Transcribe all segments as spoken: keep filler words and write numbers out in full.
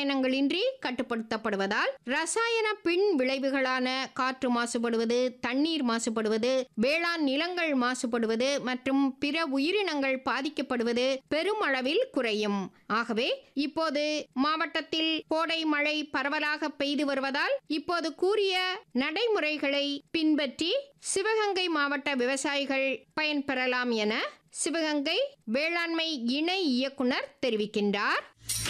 ரசாயனங்களின்றி கட்டுப்படுத்தப்படுவதால் ரசாயன பின் விளைவுகளான காற்று மாசுபடுவது, தண்ணீர் மாசுபடுவது, வேளாண் நிலங்கள் மாசுபடுவது மற்றும் பிற உயிரினங்கள் பாதிக்கப்படுவது பெருமளவில் குறையும். ஆகவே இப்போது மாவட்டத்தில் கோடை மழை பரவலாக பெய்து வருவதால் இப்போது கூறிய நடைமுறைகளை பின்பற்றி சிவகங்கை மாவட்ட விவசாயிகள் பயன்பெறலாம் என சிவகங்கை வேளாண்மை இணை இயக்குனர் தெரிவிக்கின்றார்.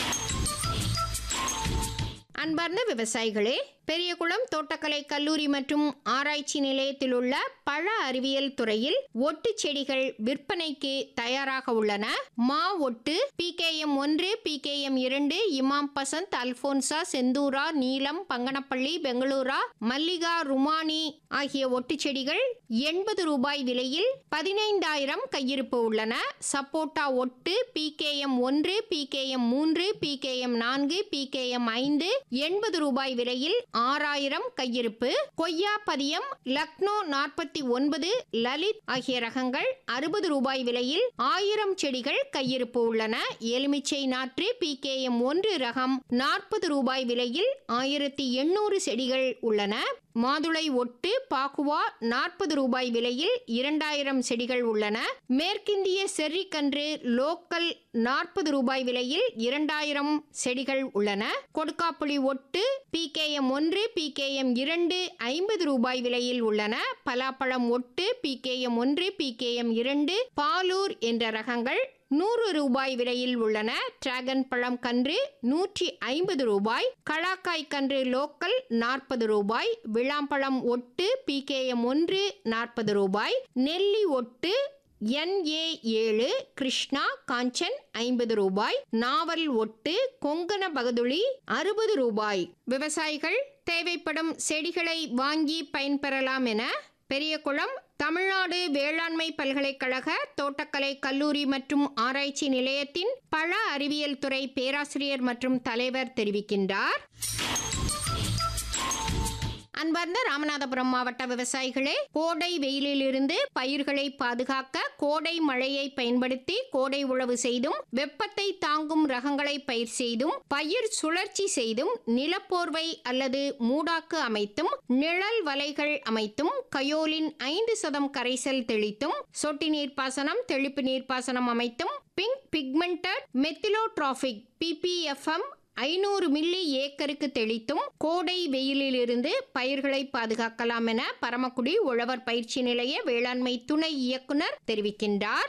அன்பார்ந்த விவசாயிகளே, பெரியகுளம் தோட்டக்கலை கல்லூரி மற்றும் ஆராய்ச்சி நிலையத்தில் உள்ள பழ அறிவியல் துறையில் ஒட்டு செடிகள் விற்பனைக்கு தயாராக உள்ளன. மா ஒட்டு, பி கே எம் ஒன்று, பி கே எம் இரண்டு, இமாம் பசந்த், அல்போன்சா, செந்தூரா, நீலம், பங்கனப்பள்ளி, பெங்களூரா, மல்லிகா, ருமானி ஆகிய ஒட்டு செடிகள் எண்பது ரூபாய் விலையில் பதினைந்தாயிரம் கையிருப்பு உள்ளன. சப்போட்டா ஒட்டு பி கே எம் ஒன்று, பி கே எம் மூன்று, பி கே எம் நான்கு, பி கே எம் ஐந்து எண்பது ரூபாய் விலையில் ஆறாயிரம் கையிருப்பு. கொய்யா பதியம் லக்னோ நாற்பத்தி ஒன்பது, லலித் ஆகிய ரகங்கள் அறுபது ரூபாய் விலையில் ஆயிரம் செடிகள் கையிருப்பு உள்ளன. எலுமிச்சை நாற்று பி கே எம் ஒன்று ரகம் நாற்பது ரூபாய் விலையில் ஆயிரத்தி எண்ணூறு செடிகள் உள்ளன. மாதுளை ஒட்டு பாக்குவா நாற்பது ரூபாய் விலையில் இரண்டாயிரம் செடிகள் உள்ளன. மேற்கிந்திய செர்ரி கன்று லோக்கல் நாற்பது ரூபாய் விலையில் இரண்டாயிரம் செடிகள் உள்ளன. கொடுக்காப்புளி ஒட்டு பி கே எம் ஒன்று, பி கே எம் இரண்டு ஐம்பது ரூபாய் விலையில் உள்ளன. பலாப்பழம் ஒட்டு பி கே எம் ஒன்று, பி கே எம் இரண்டு பாலூர் என்ற ரகங்கள் நூறு ரூபாய் விலையில் உள்ளன. டிராகன் பழம் கன்று நூற்றி ஐம்பது ரூபாய். களாக்காய் கன்று லோக்கல் நாற்பது ரூபாய். விளாம்பழம் ஒட்டு பி கே எம் ஒன்று நாற்பது ரூபாய். நெல்லி ஒட்டு என் ஏ ஏழு கிருஷ்ணா காஞ்சன் ஐம்பது ரூபாய். நாவல் ஒட்டு கொங்கண பகதுளி அறுபது ரூபாய். விவசாயிகள் தேவைப்படும் செடிகளை வாங்கி பயன்பெறலாம் என பெரியகுளம் தமிழ்நாடு வேளாண்மை பல்கலைக்கழக தோட்டக்கலை கல்லூரி மற்றும் ஆராய்ச்சி நிலையத்தின் பழ அறிவியல் துறை பேராசிரியர் மற்றும் தலைவர் தெரிவிக்கின்றார். அன்பார்ந்த ராமநாதபுரம் மாவட்ட விவசாயிகளே, கோடை வெயிலில் இருந்து பயிர்களை பாதுகாக்க கோடை மழையை பயன்படுத்தி கோடை உழவு செய்தும், வெப்பத்தை தாங்கும் ரகங்களை பயிர் செய்தும், பயிர் சுழற்சி செய்தும், நிலப்போர்வை அல்லது மூடாக்கு அமைத்தும், நிழல் வலைகள் அமைத்தும், கயோலின் ஐந்து சதம் கரைசல் தெளித்தும், சொட்டு நீர்ப்பாசனம், தெளிப்பு நீர்ப்பாசனம் அமைத்தும், pink pigmented மெத்திலோட்ராபிக் B P F M ஐநூறு மில்லி ஏக்கருக்கு தெளித்தும் கோடை வெயிலில் இருந்து பயிர்களை பாதுகாக்கலாம் என பரமக்குடி உழவர் பயிற்சி நிலைய வேளாண்மை துணை இயக்குனர் தெரிவிக்கின்றார்.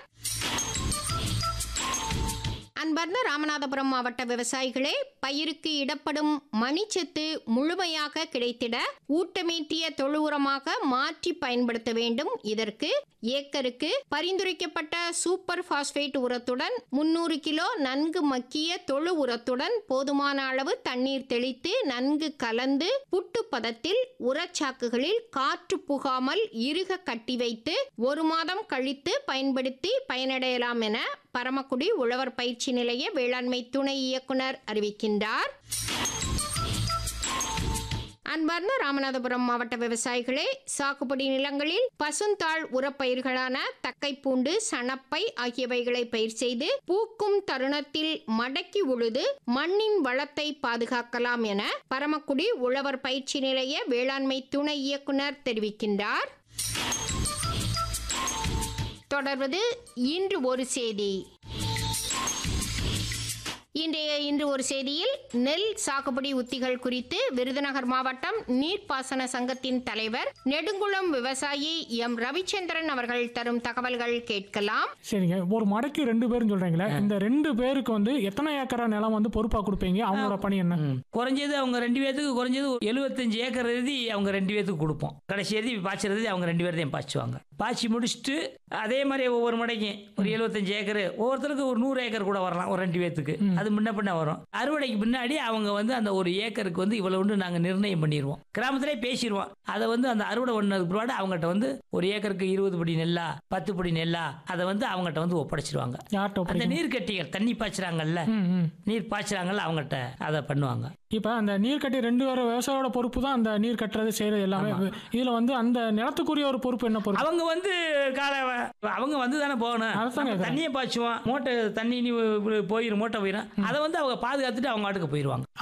அன்பார்ந்த ராமநாதபுரம் மாவட்ட விவசாயிகளே, பயிருக்கு இடப்படும் மணிச்சத்து முழுமையாக கிடைத்திட ஊட்டமீட்டிய தொழு உரமாக மாற்றி பயன்படுத்த வேண்டும். இதற்கு ஏக்கருக்கு பரிந்துரைக்கப்பட்ட சூப்பர் பாஸ்பேட் உரத்துடன் முன்னூறு கிலோ நன்கு மக்கிய தொழு உரத்துடன் போதுமான அளவு தண்ணீர் தெளித்து நன்கு கலந்து புட்டு பதத்தில் உரச்சாக்குகளில் காற்று புகாமல் இறுக கட்டி வைத்து ஒரு மாதம் கழித்து பயன்படுத்தி பயனடையலாம் என பரமக்குடி உழவர் பயிற்சி நிலைய வேளாண்மை துணை இயக்குனர் அறிவிக்கின்றார். அன்பார்ந்த ராமநாதபுரம் மாவட்ட விவசாயிகளே, சாகுபடி நிலங்களில் பசுந்தாள் உரப்பயிர்களான தக்கைப்பூண்டு, சணப்பை ஆகியவைகளை பயிர் செய்து பூக்கும் தருணத்தில் மடக்கி உழுது மண்ணின் வளத்தை பாதுகாக்கலாம் என பரமக்குடி உழவர் பயிற்சி நிலைய வேளாண்மை துணை இயக்குனர் தெரிவிக்கின்றார். தொடர்வது இன்று ஒரு செய்தி. இன்றைய இன்று ஒரு செய்தியில் நெல் சாகுபடி உத்திகள் குறித்து விருதுநகர் மாவட்டம் நீர்ப்பாசன சங்கத்தின் தலைவர் நெடுங்குளம் விவசாயி எம் ரவிச்சந்திரன் அவர்கள் தரும் தகவல்கள் கேட்கலாம். சரிங்க, ஒரு மடக்கி ரெண்டு பேரும் சொல்றீங்களா, இந்த ரெண்டு பேருக்கு வந்து எத்தனை ஏக்கரா நிலம் வந்து பொறுப்பா கொடுப்பீங்க? அவங்களோட பணி என்ன? குறைஞ்சது அவங்க ரெண்டு பேருக்கு குறைஞ்சது எழுபத்தஞ்சு ஏக்கர் எழுதி அவங்க ரெண்டு பேருக்கு கொடுப்போம். கடைசி எழுதி பாய்ச்சறது அவங்க ரெண்டு பேர்த்தையும் பாய்ச்சுவாங்க. பாய்ச்சி முடிச்சுட்டு அதே மாதிரி ஒவ்வொரு மடைக்கும் ஒரு எழுபத்தஞ்சு ஏக்கர், ஒவ்வொருத்தருக்கு ஒரு நூறு ஏக்கர் கூட வரலாம் ஒரு ரெண்டு பேத்துக்கு. அது முன்ன பின்ன வரும். அறுவடைக்கு முன்னாடி அவங்க வந்து அந்த ஒரு ஏக்கருக்கு வந்து இவ்வளவு நாங்க நிர்ணயம் பண்ணிடுவோம். கிராமத்திலே பேசிடுவோம். அதை வந்து அந்த அறுவடை ஒன்னதுக்கு பிற்பாடு அவங்ககிட்ட வந்து ஒரு ஏக்கருக்கு இருபது படி நெல்லா பத்து படி நெல்லா அதை வந்து அவங்ககிட்ட வந்து ஒப்படைச்சிருவாங்க. அந்த நீர் கட்டிகள் தண்ணி பாய்ச்சுறாங்கல்ல, நீர் பாய்ச்சுறாங்கல்ல, அவங்ககிட்ட அதை பண்ணுவாங்க. இப்ப அந்த நீர் கட்டி ரெண்டு பேரும் விவசாயோட பொறுப்பு தான் அந்த நீர் கட்டுறது செய்யறது எல்லாமே. இதுல வந்து அந்த நிலத்துக்குரிய ஒரு பொறுப்பு என்ன பொறுப்பு? அவங்க வந்து கால அவங்க வந்து தானே போகணும். தண்ணியை பாய்ச்சுவோம், மூட்டை தண்ணி போயிடும், மூட்டை போயிடும். அதை வந்து அவங்க பாதுகாத்துட்டு அவங்க ஆட்டுக்கு போயிடுவாங்க.